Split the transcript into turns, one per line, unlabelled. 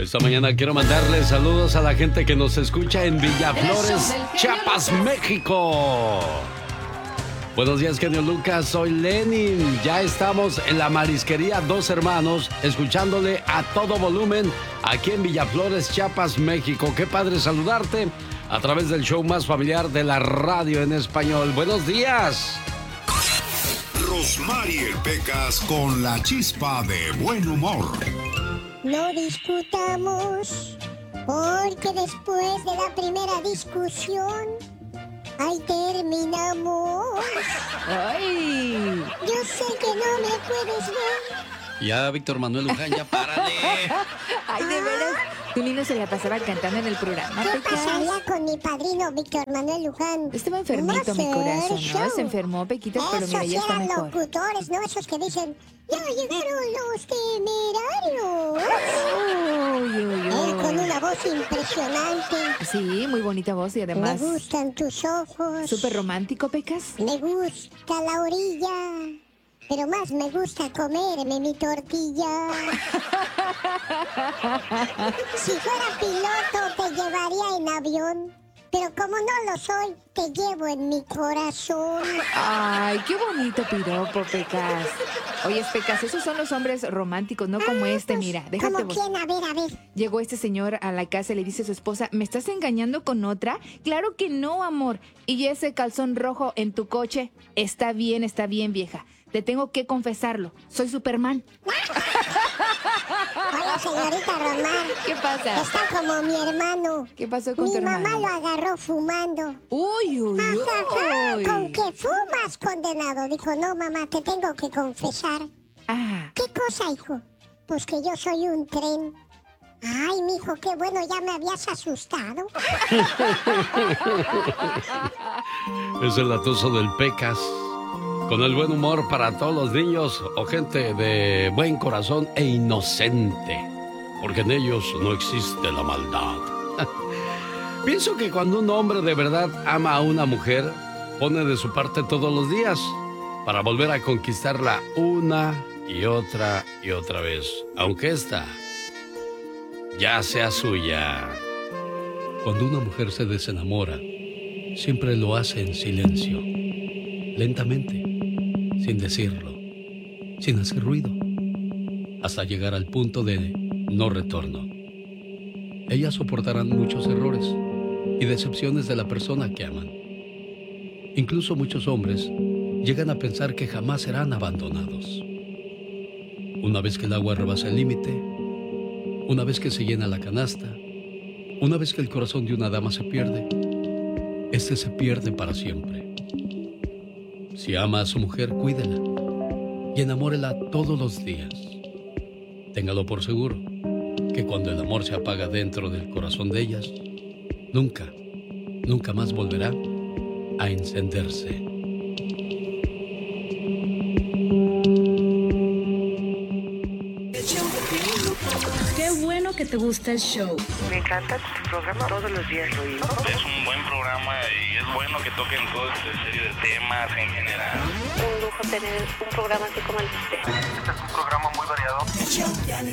Esta mañana quiero mandarle saludos a la gente que nos escucha en Villaflores, Chiapas, México. Buenos días, genio Lucas, soy Lenin. Ya estamos en la marisquería Dos Hermanos, escuchándole a todo volumen aquí en Villaflores, Chiapas, México. Qué padre saludarte a través del show más familiar de la radio en español. Buenos días.
Rosmarie Pecas con la chispa de buen humor.
No discutamos, porque después de la primera discusión, ahí terminamos.
¡Ay!
Yo sé que no me puedes ver.
Ya, Víctor Manuel Luján, ya párale.
Ay, de veras. Tu niño se la pasaba cantando en el programa.
¿Qué pasaría con mi padrino Víctor Manuel Luján?
Estaba enfermito mi corazón, ¿no? Se enfermó, Pequita, pero mira, ya está mejor.
Esos eran locutores, ¿no? Esos que dicen, ya llegaron los temerarios.
Uy, uy, uy.
Él con una voz impresionante.
Sí, muy bonita voz y además...
Me gustan tus ojos.
¿Súper romántico, Pecas?
Me gusta la orilla. Pero más me gusta comerme mi tortilla. Si fuera piloto te llevaría en avión. Pero como no lo soy, te llevo en mi corazón.
Ay, qué bonito piropo, Pecas. Oye, Pecas, esos son los hombres románticos, no como este,
pues,
mira. Déjate.
¿Cómo quién? A ver.
Llegó este señor a la casa y le dice a su esposa, ¿me estás engañando con otra? Claro que no, amor. Y ese calzón rojo en tu coche, está bien, vieja. Te tengo que confesarlo, soy Superman.
Hola, señorita Román.
¿Qué pasa?
Está como mi hermano.
¿Qué pasó con tu hermano?
Mi mamá lo agarró fumando.
Uy.
Ajá, ¿con qué fumas, condenado? Dijo, no, mamá, te tengo que confesar.
Ah.
¿Qué cosa, hijo? Pues que yo soy un tren. Ay, mijo, qué bueno, ya me habías asustado.
Es el latoso del Pecas. Con el buen humor para todos los niños o gente de buen corazón e inocente, porque en ellos no existe la maldad. Pienso que cuando un hombre de verdad ama a una mujer, pone de su parte todos los días para volver a conquistarla una y otra vez, aunque esta ya sea suya. Cuando una mujer se desenamora, siempre lo hace en silencio, lentamente, sin decirlo, sin hacer ruido, hasta llegar al punto de no retorno. Ellas soportarán muchos errores y decepciones de la persona que aman. Incluso muchos hombres llegan a pensar que jamás serán abandonados. Una vez que el agua rebasa el límite, una vez que se llena la canasta, una vez que el corazón de una dama se pierde, este se pierde para siempre. Si ama a su mujer, cuídela y enamórela todos los días. Téngalo por seguro que cuando el amor se apaga dentro del corazón de ellas, nunca más volverá a encenderse.
Qué bueno que te gusta el show.
Me encanta tu programa, todos los días lo oigo.
Es un buen programa y es bueno que toquen todo este serie de temas en general.
Un lujo tener un programa así como el de usted.
Este es un programa muy variado.